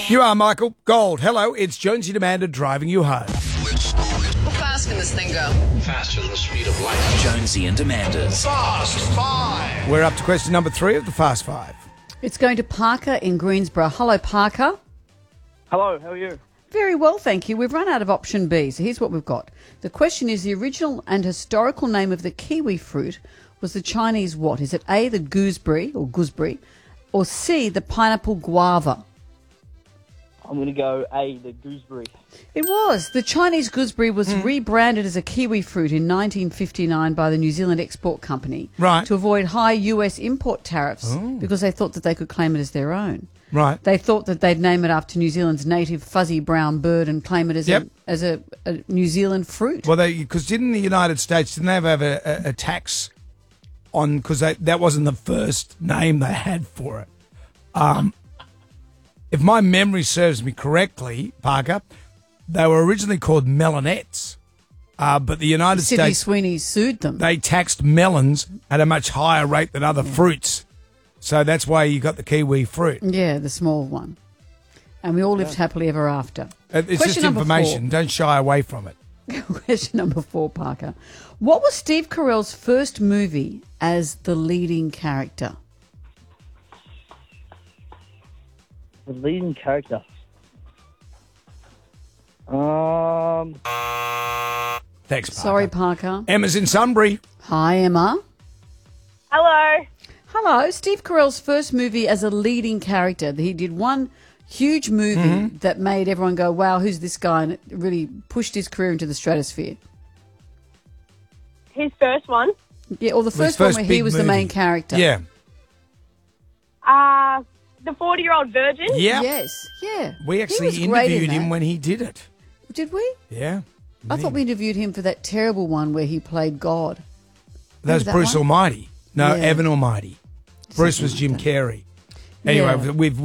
You are Michael Gold. Hello, it's Jonesy and Amanda driving you home. How fast can this thing go? Faster than the speed of light. Jonesy and Amanda's Fast Five. We're up to question number 3 of the Fast Five. It's going to Parker in Greensboro. Hello, Parker. Hello, how are you? Very well, thank you. We've run out of option B, so here's what we've got. The question is, the original and historical name of the kiwi fruit was the Chinese what? Is it A, the gooseberry, or C, the pineapple guava? I'm going to go A, the gooseberry. It was. The Chinese gooseberry was rebranded as a kiwi fruit in 1959 by the New Zealand Export Company to avoid high US import tariffs because they thought that they could claim it as their own. Right. They thought that they'd name it after New Zealand's native fuzzy brown bird and claim it as a New Zealand fruit. Well, because didn't the United States, didn't they have a tax on, because that wasn't the first name they had for it. If my memory serves me correctly, Parker, they were originally called melonettes, but the United Sydney States, Sweeney sued them. they taxed melons at a much higher rate than other fruits. So that's why you got the kiwi fruit. Yeah, the small one. And we all lived happily ever after. It's Question just number information. 4. Don't shy away from it. Question number 4, Parker. What was Steve Carell's first movie as the leading character? The leading character. Thanks, Parker. Sorry, Parker. Emma's in Sunbury. Hi, Emma. Hello. Hello. Steve Carell's first movie as a leading character. He did one huge movie that made everyone go, wow, who's this guy? And it really pushed his career into the stratosphere. His first one. Yeah, or the first one where he big was the main movie. character. Yeah. The 40-Year-Old Virgin. Yeah. Yes, yeah. We He was actually great in interviewed him that. when he did it. Did we? Yeah. I thought we interviewed him for that terrible one where he played God. That was that Bruce one? Almighty. No, Yeah. Evan Almighty. Bruce was Jim like that. Carrey. Anyway, Yeah. we've